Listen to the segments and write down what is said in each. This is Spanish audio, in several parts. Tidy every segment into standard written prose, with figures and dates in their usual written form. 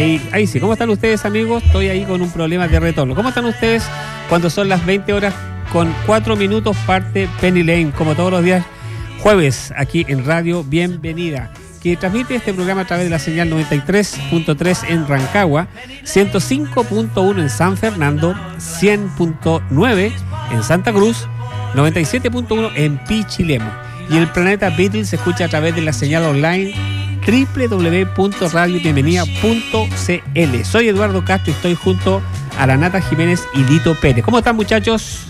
Ahí sí. ¿Cómo están ustedes, amigos? Estoy ahí con un problema de retorno. ¿Cómo están ustedes cuando son las 20 horas con 4 minutos parte Penny Lane, como todos los días jueves, aquí en Radio Bienvenida, que transmite este programa a través de la señal 93.3 en Rancagua, 105.1 en San Fernando, 100.9 en Santa Cruz, 97.1 en Pichilemu. Y el Planeta Beatles se escucha a través de la señal online www.radiobienvenida.cl. Soy Eduardo Castro y estoy junto a la Nata Jiménez y Lito Pérez. ¿Cómo están, muchachos?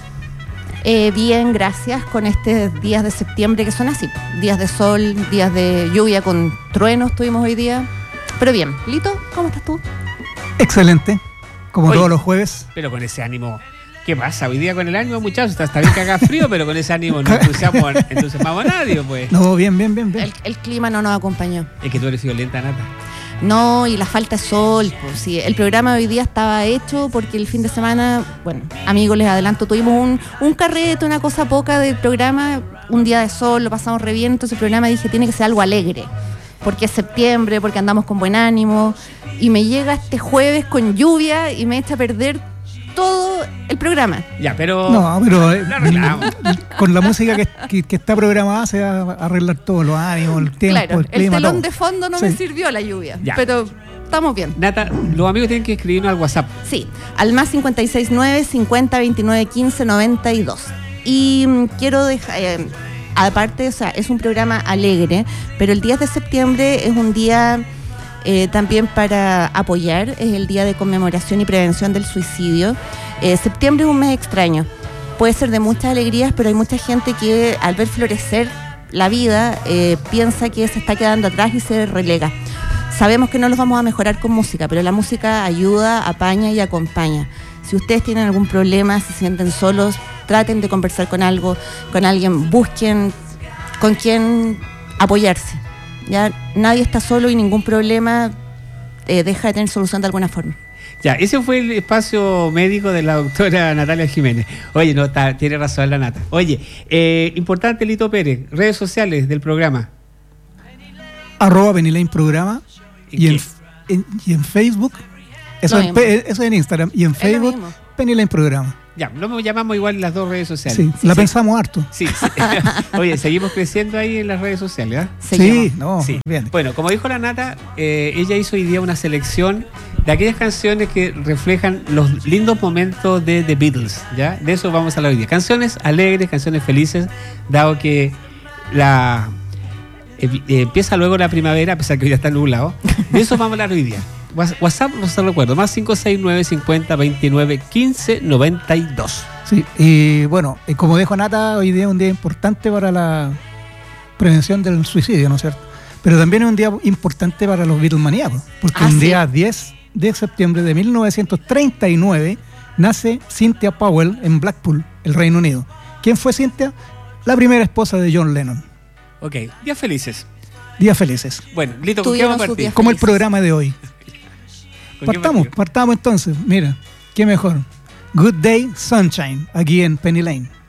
Bien, gracias, con estos días de septiembre que son así, días de sol, días de lluvia con truenos tuvimos hoy día, pero bien. Lito, ¿cómo estás tú? Excelente, como todos los jueves. Pero con ese ánimo, ¿qué pasa? Hoy día con el ánimo, muchachos, está bien que haga frío, pero con ese ánimo no entusiasmamos a nadie, pues. No, bien. El clima no nos acompañó. Es que tú eres violenta, Nata. No, y la falta de sol, pues sí. El programa de hoy día estaba hecho porque el fin de semana, bueno, amigos, les adelanto, tuvimos un carrete, una cosa poca del programa, un día de sol, lo pasamos re bien, entonces el programa dije, tiene que ser algo alegre, porque es septiembre, porque andamos con buen ánimo, y me llega este jueves con lluvia y me echa a perder todo el programa. Ya, pero... No, pero con la música que está programada se va a arreglar todos los ánimos, el tiempo, claro, el clima, telón todo. de fondo no me sirvió la lluvia, ya. Pero estamos bien. Nata, los amigos tienen que escribirnos al WhatsApp. Sí, al más 569 50 29 15 92. Y quiero dejar... aparte, o sea, es un programa alegre, pero el 10 de septiembre es un día... también para apoyar, es el día de conmemoración y prevención del suicidio. Septiembre es un mes extraño, puede ser de muchas alegrías, pero hay mucha gente que al ver florecer la vida piensa que se está quedando atrás y se relega. Sabemos que no los vamos a mejorar con música, pero la música ayuda, apaña y acompaña. Si ustedes tienen algún problema, se sienten solos, traten de conversar con alguien, busquen con quién apoyarse. Ya nadie está solo y ningún problema deja de tener solución de alguna forma. Ya, ese fue el espacio médico de la doctora Natalia Jiménez. Oye, no, tiene razón la Nata. Oye, importante, Lito Pérez, redes sociales del programa. @Penny Lane Programa y en Facebook, eso es en Instagram, y en Facebook Penny Lane Programa. Ya, lo llamamos igual las dos redes sociales. Sí, la pensamos harto. Sí. Oye, seguimos creciendo ahí en las redes sociales, ¿eh? Sí, bien. Bueno, como dijo la Nata, ella hizo hoy día una selección de aquellas canciones que reflejan los lindos momentos de The Beatles, ¿ya? De eso vamos a hablar hoy día. Canciones alegres, canciones felices, dado que empieza luego la primavera, a pesar que hoy ya está nublado. De eso vamos a hablar hoy día. WhatsApp, no se recuerdo, más 569 50 29 15 92. Sí, y bueno, como dijo Nata, hoy día es un día importante para la prevención del suicidio, ¿no es cierto? Pero también es un día importante para los Beatlemaníacos, porque un día 10 de septiembre de 1939 nace Cynthia Powell en Blackpool, el Reino Unido. ¿Quién fue Cynthia? La primera esposa de John Lennon. Ok, días felices. Días felices. Bueno, Lito, ¿con qué vamos a partir? Como el programa de hoy. Partamos entonces. Mira, qué mejor. Good Day, Sunshine, aquí en Penny Lane.